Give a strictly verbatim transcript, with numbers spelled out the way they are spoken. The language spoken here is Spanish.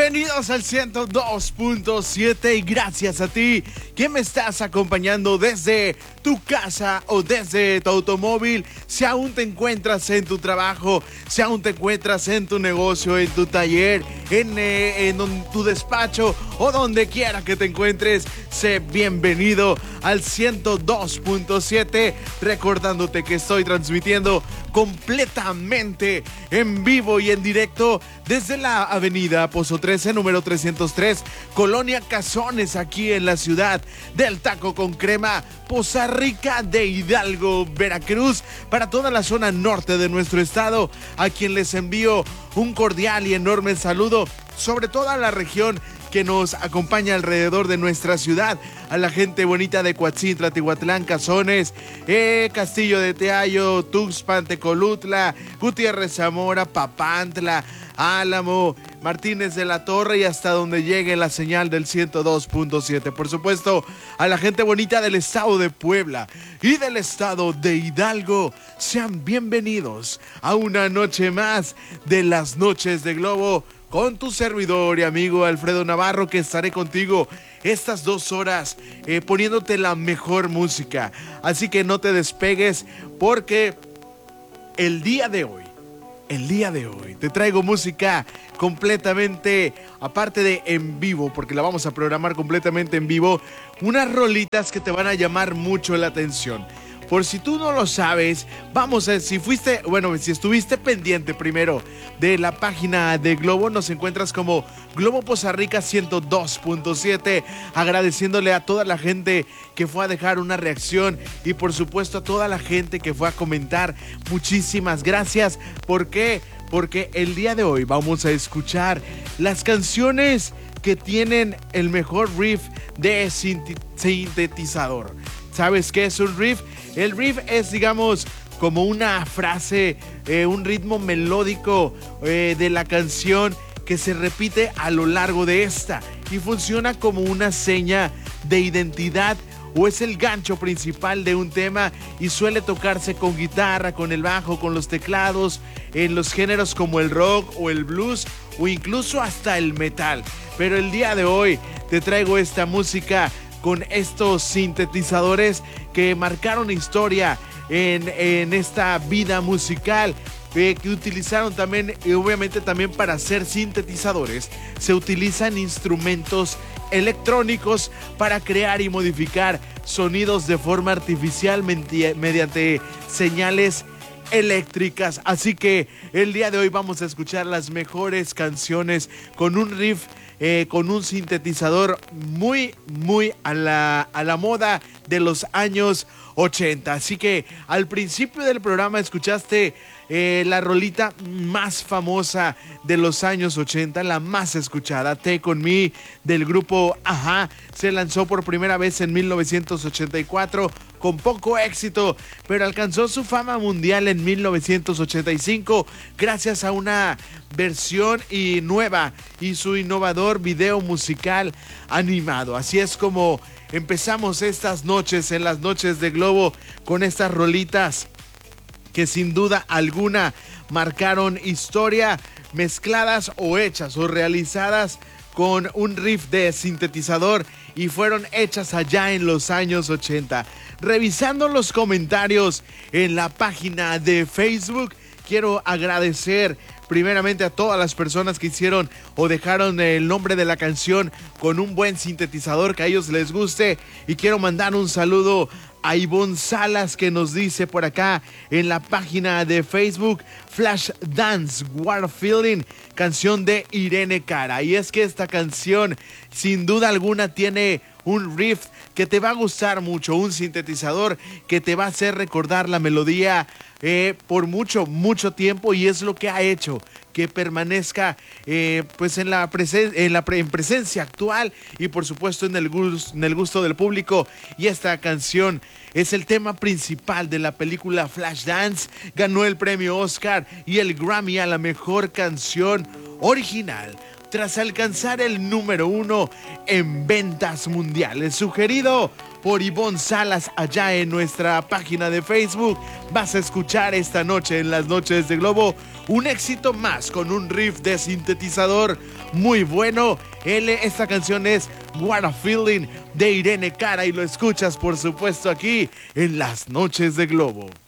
Bienvenidos al ciento dos punto siete y gracias a ti que me estás acompañando desde tu casa o desde tu automóvil. Si aún te encuentras en tu trabajo, si aún te encuentras en tu negocio, en tu taller, en, eh, en tu despacho o donde quiera que te encuentres, sé bienvenido al ciento dos punto siete, recordándote que estoy transmitiendo completamente en vivo y en directo desde la avenida Pozo trece, número trescientos tres, Colonia Cazones, aquí en la ciudad del taco con crema, Poza Rica de Hidalgo, Veracruz, para toda la zona norte de nuestro estado, a quien les envío un cordial y enorme saludo, sobre toda la región que nos acompaña alrededor de nuestra ciudad, a la gente bonita de Coatzintla, Tihuatlán, Cazones, eh, Castillo de Teayo, Tuxpan, Tecolutla, Gutiérrez Zamora, Papantla, Álamo, Martínez de la Torre y hasta donde llegue la señal del ciento dos punto siete. Por supuesto, a la gente bonita del estado de Puebla y del estado de Hidalgo, sean bienvenidos a una noche más de las Noches de Globo con tu servidor y amigo Alfredo Navarro, que estaré contigo estas dos horas eh, poniéndote la mejor música. Así que no te despegues porque el día de hoy El día de hoy te traigo música completamente, aparte de en vivo, porque la vamos a programar completamente en vivo, unas rolitas que te van a llamar mucho la atención. Por si tú no lo sabes, vamos a, si fuiste, bueno, si estuviste pendiente primero de la página de Globo, nos encuentras como Globo Poza Rica ciento dos punto siete, agradeciéndole a toda la gente que fue a dejar una reacción y por supuesto a toda la gente que fue a comentar. Muchísimas gracias. ¿Por qué? Porque el día de hoy vamos a escuchar las canciones que tienen el mejor riff de sintetizador. ¿Sabes qué es un riff? El riff es, digamos, como una frase, eh, un ritmo melódico eh, de la canción que se repite a lo largo de esta y funciona como una seña de identidad o es el gancho principal de un tema y suele tocarse con guitarra, con el bajo, con los teclados, en los géneros como el rock o el blues o incluso hasta el metal. Pero el día de hoy te traigo esta música con estos sintetizadores que marcaron historia en, en esta vida musical, eh, que utilizaron también, y obviamente también para hacer sintetizadores, se utilizan instrumentos electrónicos para crear y modificar sonidos de forma artificial mediante señales eléctricas. Así que el día de hoy vamos a escuchar las mejores canciones con un riff Eh, con un sintetizador muy, muy a la, a la moda de los años ochenta. Así que al principio del programa escuchaste eh, la rolita más famosa de los años ochenta, la más escuchada, Take On Me, del grupo Ajá. Se lanzó por primera vez en mil novecientos ochenta y cuatro con poco éxito, pero alcanzó su fama mundial en mil novecientos ochenta y cinco gracias a una versión y nueva y su innovador video musical animado. Así es como empezamos estas noches, en las Noches de Globo, con estas rolitas que sin duda alguna marcaron historia, mezcladas o hechas o realizadas con un riff de sintetizador y fueron hechas allá en los años ochenta. Revisando los comentarios en la página de Facebook, quiero agradecer primeramente a todas las personas que hicieron o dejaron el nombre de la canción con un buen sintetizador que a ellos les guste, y quiero mandar un saludo a Ivonne Salas, que nos dice por acá en la página de Facebook: Flash Dance, War Feeling, canción de Irene Cara. Y es que esta canción sin duda alguna tiene un riff que te va a gustar mucho, un sintetizador que te va a hacer recordar la melodía eh, por mucho, mucho tiempo, y es lo que ha hecho que permanezca eh, pues en la, presen- en la pre- en presencia actual y por supuesto en el, gus- en el gusto del público. Y esta canción es el tema principal de la película Flashdance, ganó el premio Oscar y el Grammy a la mejor canción original, tras alcanzar el número uno en ventas mundiales. Sugerido por Ivonne Salas allá en nuestra página de Facebook, vas a escuchar esta noche en las Noches de Globo un éxito más con un riff de sintetizador muy bueno. Él, esta canción es What a Feeling de Irene Cara y lo escuchas por supuesto aquí en Las Noches de Globo.